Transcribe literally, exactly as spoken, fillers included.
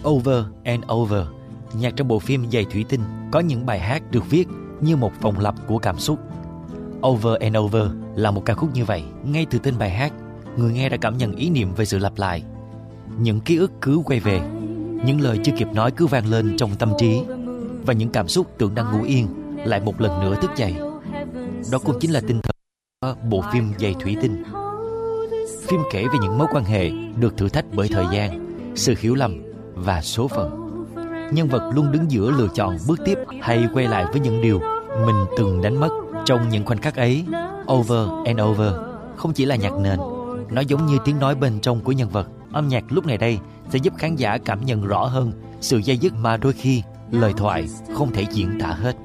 Over and Over, nhạc trong bộ phim Giày Thủy Tinh, có những bài hát được viết như một vòng lặp của cảm xúc. Over and Over là một ca khúc như vậy. Ngay từ tên bài hát, người nghe đã cảm nhận ý niệm về sự lặp lại. Những ký ức cứ quay về, những lời chưa kịp nói cứ vang lên trong tâm trí, và những cảm xúc tưởng đang ngủ yên lại một lần nữa thức dậy. Đó cũng chính là tinh thần của bộ phim Giày Thủy Tinh. Phim kể về những mối quan hệ được thử thách bởi thời gian, sự hiểu lầm và số phận. Nhân vật luôn đứng giữa lựa chọn bước tiếp hay quay lại với những điều mình từng đánh mất. Trong những khoảnh khắc ấy, Over and Over không chỉ là nhạc nền, nó giống như tiếng nói bên trong của nhân vật. Âm nhạc lúc này đây sẽ giúp khán giả cảm nhận rõ hơn sự dây dứt mà đôi khi lời thoại không thể diễn tả hết.